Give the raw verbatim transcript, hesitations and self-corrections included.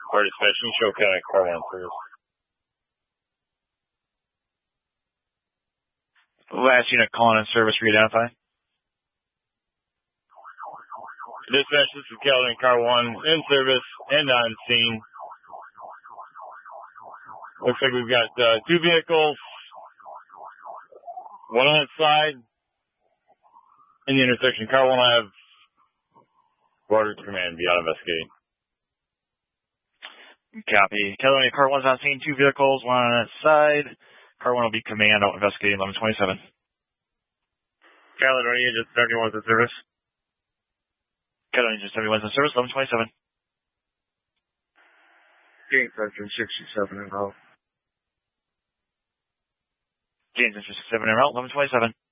Or dispatching, show County Car one service. Last unit calling in service, re-identify. Dispatch, this is Caledon Car one in service and on scene. Looks like we've got uh, two vehicles, one on its side in the intersection. Car one will have Rogers Command be out investigating. Copy. Caledonia Car one's on scene, two vehicles, one on its side. Car one will be command out investigating eleven twenty-seven. Caledonia, just seventy-one's in service. Caledonia, just seventy-one's in service, eleven twenty-seven. James Engine sixty-seven in route. James Engine sixty-seven in route, eleven twenty-seven.